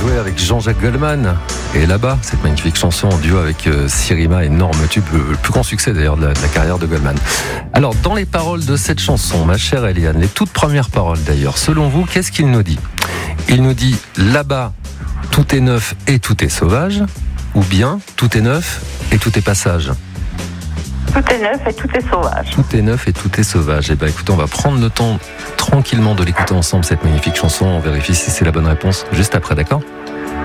joué avec Jean-Jacques Goldman. Et là-bas, cette magnifique chanson en duo avec Sirima, énorme tube, le plus grand succès d'ailleurs de la carrière de Goldman. Alors, dans les paroles de cette chanson, ma chère Eliane, les toutes premières paroles d'ailleurs, selon vous, qu'est-ce qu'il nous dit ? Il nous dit là-bas, tout est neuf et tout est sauvage, ou bien tout est neuf et tout est passage. Tout est neuf et tout est sauvage. Tout est neuf et tout est sauvage. Eh bien, écoutez, on va prendre le temps tranquillement de l'écouter ensemble, cette magnifique chanson. On vérifie si c'est la bonne réponse juste après, d'accord ?